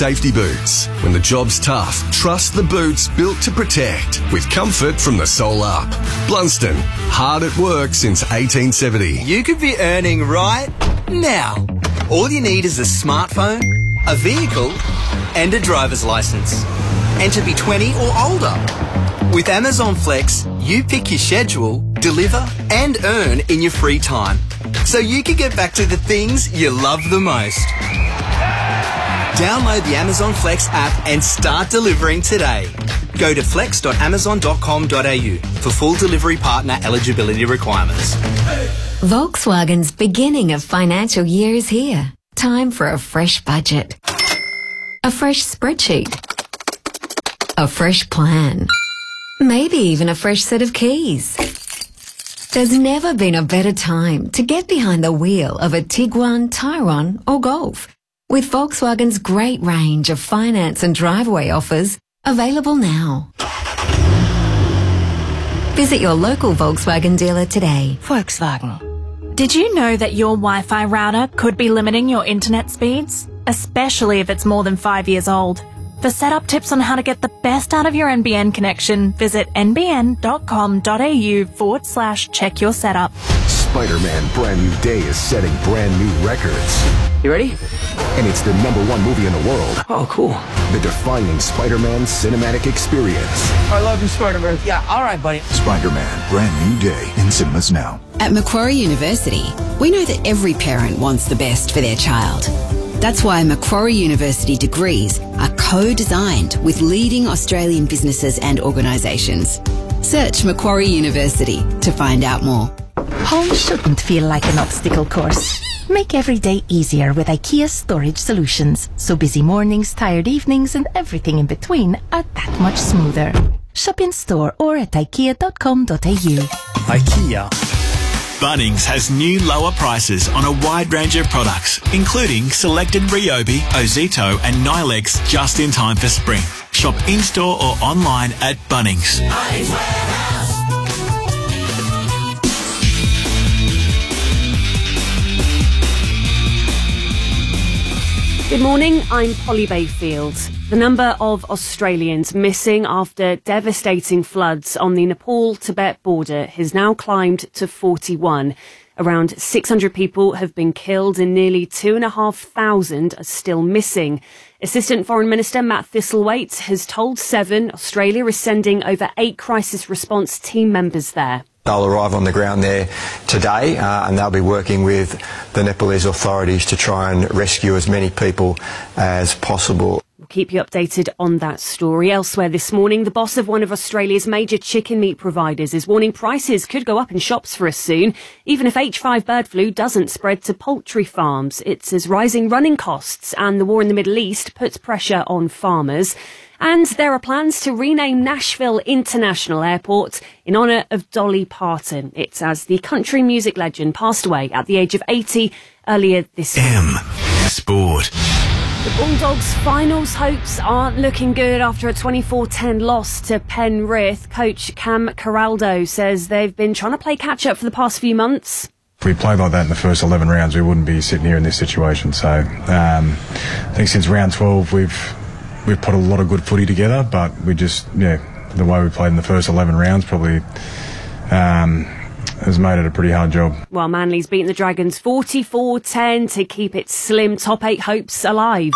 safety boots. When the job's tough, trust the boots built to protect, with comfort from the sole up. Blunston, hard at work since 1870. You could be earning right now. All you need is a smartphone, a vehicle, and a driver's license. And to be 20 or older. With Amazon Flex, you pick your schedule, deliver, and earn in your free time. So you can get back to the things you love the most. Download the Amazon Flex app and start delivering today. Go to flex.amazon.com.au for full delivery partner eligibility requirements. Volkswagen's beginning of financial year is here. Time for a fresh budget. A fresh spreadsheet. A fresh plan. Maybe even a fresh set of keys. There's never been a better time to get behind the wheel of a Tiguan, Tyrone or Golf, with Volkswagen's great range of finance and driveway offers available now. Visit your local Volkswagen dealer today. Volkswagen. Did you know that your Wi-Fi router could be limiting your internet speeds? Especially if it's more than 5 years old. For setup tips on how to get the best out of your NBN connection, visit nbn.com.au/check your setup. Spider-Man Brand New Day is setting brand new records. You ready? And it's the #1 movie in the world. Oh, cool. The defining Spider-Man cinematic experience. I love you, Spider-Man. Yeah, all right, buddy. Spider-Man Brand New Day in cinemas now. At Macquarie University, we know that every parent wants the best for their child. That's why Macquarie University degrees are co-designed with leading Australian businesses and organisations. Search Macquarie University to find out more. Home shouldn't feel like an obstacle course. Make every day easier with IKEA storage solutions, so busy mornings, tired evenings and everything in between are that much smoother. Shop in store or at ikea.com.au. IKEA. Bunnings has new lower prices on a wide range of products, including selected Ryobi, Ozito and Nilex just in time for spring. Shop in-store or online at Bunnings. Good morning, I'm Polly Bayfield. The number of Australians missing after devastating floods on the Nepal-Tibet border has now climbed to 41. Around 600 people have been killed and nearly 2,500 are still missing. Assistant Foreign Minister Matt Thistlethwaite has told Seven Australia is sending over 8 crisis response team members there. They'll arrive on the ground there today and they'll be working with the Nepalese authorities to try and rescue as many people as possible. We'll keep you updated on that story. Elsewhere this morning, the boss of one of Australia's major chicken meat providers is warning prices could go up in shops for us soon, even if H5 bird flu doesn't spread to poultry farms. It says rising running costs and the war in the Middle East puts pressure on farmers. And there are plans to rename Nashville International Airport in honour of Dolly Parton. It's as the country music legend passed away at the age of 80 earlier this year. Sport. The Bulldogs' finals hopes aren't looking good after a 24-10 loss to Penrith. Coach Cam Caraldo says they've been trying to play catch-up for the past few months. If we played like that in the first 11 rounds, we wouldn't be sitting here in this situation. So I think since round 12, we've put a lot of good footy together, but we just, the way we played in the first 11 rounds probably has made it a pretty hard job. Well, Manly's beaten the Dragons 44-10 to keep its slim top 8 hopes alive.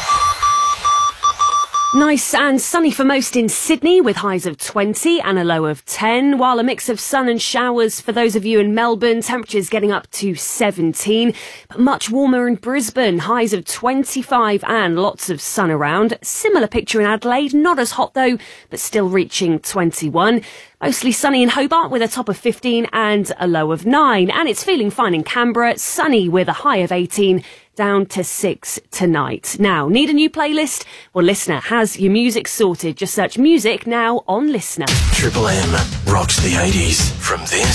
Nice and sunny for most in Sydney with highs of 20 and a low of 10, while a mix of sun and showers for those of you in Melbourne, temperatures getting up to 17, but much warmer in Brisbane, highs of 25 and lots of sun around. Similar picture in Adelaide, not as hot though, but still reaching 21. Mostly sunny in Hobart with a top of 15 and a low of 9. And it's feeling fine in Canberra, sunny with a high of 18, down to 6 tonight. Now, need a new playlist? Well, Listener has your music sorted. Just search music now on Listener. Triple M rocks the 80s from this